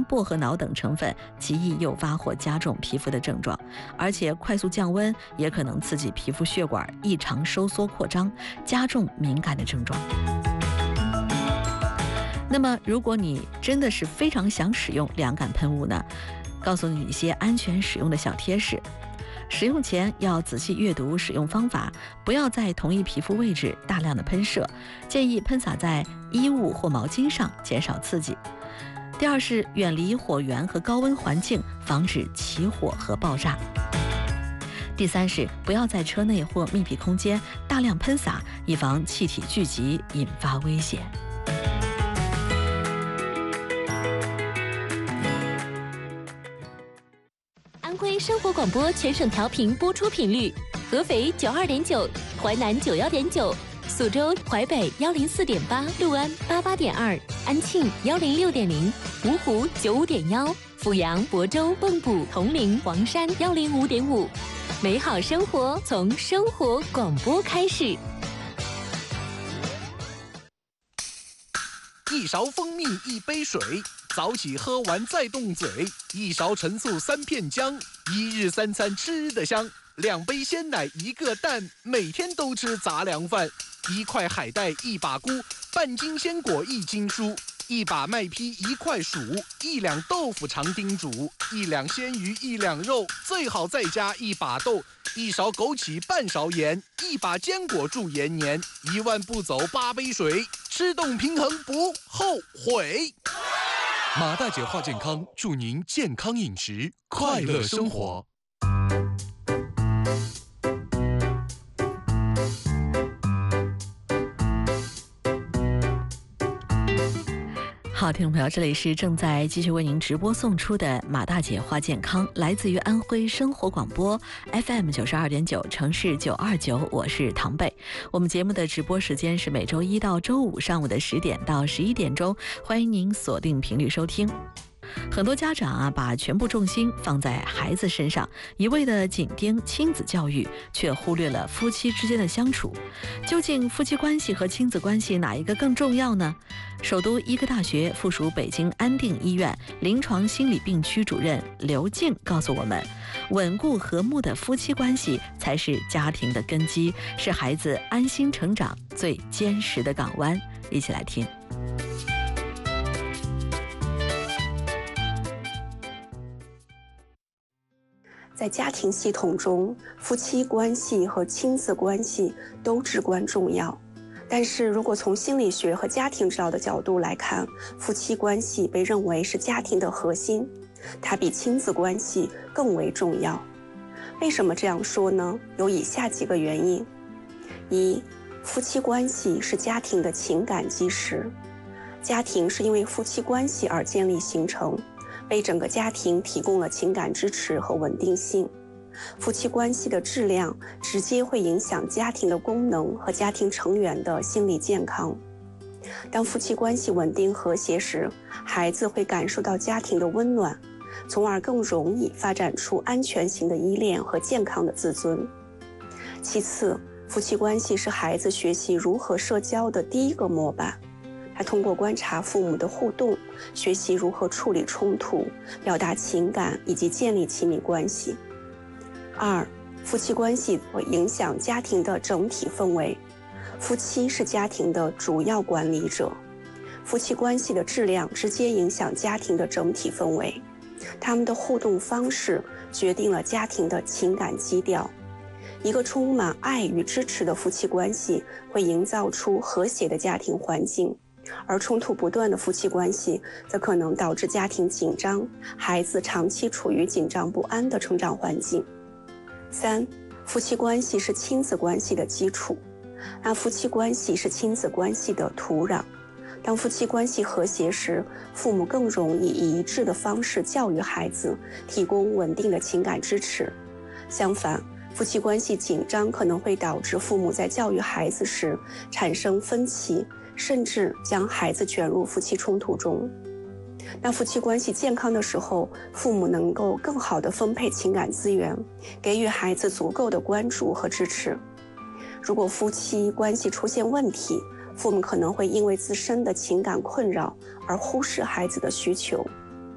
薄荷脑等成分极易诱发或加重皮肤的症状，而且快速降温也可能刺激皮肤血管异常收缩扩张，加重敏感的症状。那么如果你真的是非常想使用凉感喷雾呢，告诉你一些安全使用的小贴士。使用前要仔细阅读使用方法，不要在同一皮肤位置大量的喷射，建议喷洒在衣物或毛巾上，减少刺激。第二是远离火源和高温环境，防止起火和爆炸。第三是不要在车内或密闭空间大量喷洒，以防气体聚集引发危险。 安徽生活广播全省调频播出频率：合肥92.9，淮南91.9，苏州、淮北104.8，六安88.2，安庆106.0，芜湖95.1，阜阳、亳州、蚌埠、铜陵、黄山105.5。美好生活从生活广播开始。 一勺蜂蜜一杯水，早起喝完再动嘴。一勺陈醋3片姜，一日3餐吃得香。2杯鲜奶1个蛋，每天都吃杂粮饭。1块海带1把菇，半斤鲜果1斤蔬。1把麦坯1块薯，1两豆腐长丁煮，1两鲜鱼1两肉，最好再加1把豆，1勺枸杞半勺盐，1把坚果助延年，1万步走8杯水，吃动平衡不后悔。马大姐话健康，祝您健康饮食，快乐生活。 好，听众朋友，这里是正在继续为您直播送出的马大姐话健康，来自于安徽生活广播 FM 92.9，城市929，我是唐贝。我们节目的直播时间是每周1到周5上午的10点到11点钟，欢迎您锁定频率收听。很多家长把全部重心放在孩子身上，一味的紧盯亲子教育，却忽略了夫妻之间的相处。究竟夫妻关系和亲子关系哪一个更重要呢？首都医科大学附属北京安定医院临床心理病区主任刘静告诉我们，稳固和睦的夫妻关系才是家庭的根基，是孩子安心成长最坚实的港湾。一起来听。 在家庭系统中，夫妻关系和亲子关系都至关重要。但是如果从心理学和家庭治疗的角度来看，夫妻关系被认为是家庭的核心，它比亲子关系更为重要。为什么这样说呢？有以下几个原因。一，夫妻关系是家庭的情感基石。家庭是因为夫妻关系而建立形成，为整个家庭提供了情感支持和稳定性。夫妻关系的质量直接会影响家庭的功能和家庭成员的心理健康。当夫妻关系稳定和谐时，孩子会感受到家庭的温暖，从而更容易发展出安全型的依恋和健康的自尊。其次，夫妻关系是孩子学习如何社交的第一个模板。他通过观察父母的互动，学习如何处理冲突、表达情感以及建立亲密关系。二，夫妻关系会影响家庭的整体氛围。夫妻是家庭的主要管理者，夫妻关系的质量直接影响家庭的整体氛围。他们的互动方式决定了家庭的情感基调。一个充满爱与支持的夫妻关系会营造出和谐的家庭环境，而冲突不断的夫妻关系则可能导致家庭紧张，孩子长期处于紧张不安的成长环境。三，夫妻关系是亲子关系的基础，而夫妻关系是亲子关系的土壤。当夫妻关系和谐时，父母更容易以一致的方式教育孩子，提供稳定的情感支持。相反，夫妻关系紧张可能会导致父母在教育孩子时产生分歧，甚至将孩子卷入夫妻冲突中。当夫妻关系健康的时候，父母能够更好地分配情感资源，给予孩子足够的关注和支持。如果夫妻关系出现问题，父母可能会因为自身的情感困扰而忽视孩子的需求。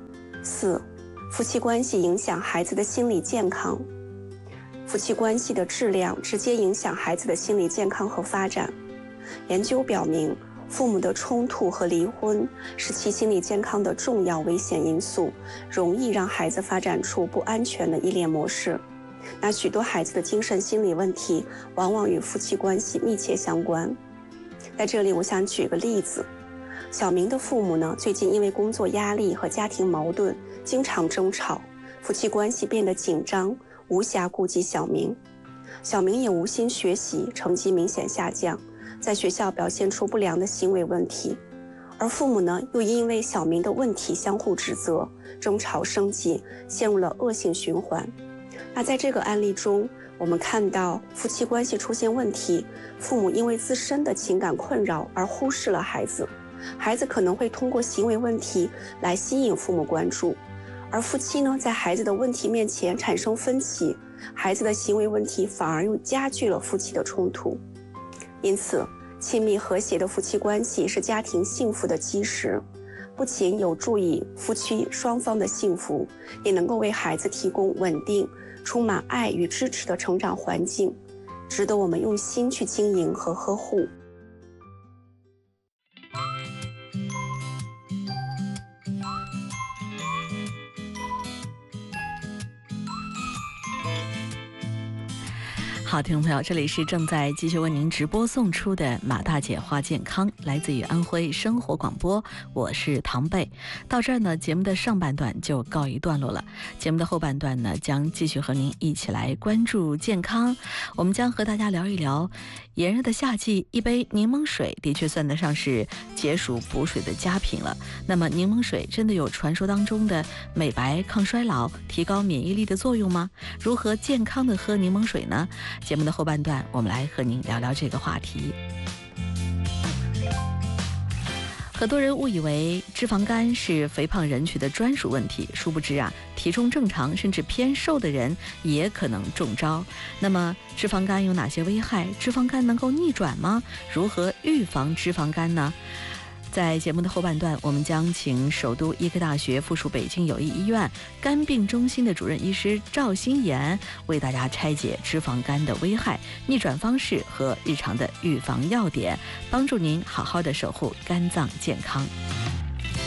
4. 夫妻关系影响孩子的心理健康。夫妻关系的质量直接影响孩子的心理健康和发展。研究表明，父母的冲突和离婚是其心理健康的重要危险因素，容易让孩子发展出不安全的依恋模式。那许多孩子的精神心理问题往往与夫妻关系密切相关。在这里我想举个例子，小明的父母呢，最近因为工作压力和家庭矛盾经常争吵，夫妻关系变得紧张，无暇顾及小明。小明也无心学习，成绩明显下降，在学校表现出不良的行为问题。而父母呢，又因为小明的问题相互指责，争吵升级，陷入了恶性循环。那在这个案例中，我们看到夫妻关系出现问题，父母因为自身的情感困扰而忽视了孩子，孩子可能会通过行为问题来吸引父母关注，而夫妻呢，在孩子的问题面前产生分歧，孩子的行为问题反而又加剧了夫妻的冲突。因此，亲密和谐的夫妻关系是家庭幸福的基石，不仅有助于夫妻双方的幸福，也能够为孩子提供稳定、充满爱与支持的成长环境，值得我们用心去经营和呵护。 好，听众朋友，这里是正在继续为您直播送出的马大姐话健康，来自于安徽生活广播，我是唐贝。到这儿呢，节目的上半段就告一段落了。节目的后半段呢，将继续和您一起来关注健康。我们将和大家聊一聊，炎热的夏季，一杯柠檬水的确算得上是解暑补水的佳品了。那么，柠檬水真的有传说当中的美白、抗衰老、提高免疫力的作用吗？如何健康的喝柠檬水呢？节目的后半段，我们来和您聊聊这个话题。很多人误以为脂肪肝是肥胖人群的专属问题，殊不知啊，体重正常甚至偏瘦的人也可能中招。那么，脂肪肝有哪些危害？脂肪肝能够逆转吗？如何预防脂肪肝呢？在节目的后半段，我们将请首都医科大学附属北京友谊医院肝病中心的主任医师赵新妍为大家拆解脂肪肝的危害、逆转方式和日常的预防要点，帮助您好好的守护肝脏健康。